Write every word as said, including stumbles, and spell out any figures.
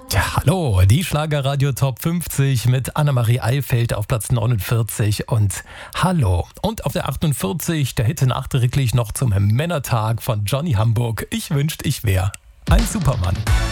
Ja, hallo, die Schlagerradio Top fünfzig mit Annemarie Eifeld auf Platz neunundvierzig und hallo. Und auf der achtundvierzig der Hit nachträglich noch zum Männertag von Johnny Hamburg. Ich wünscht, ich wär ein Supermann.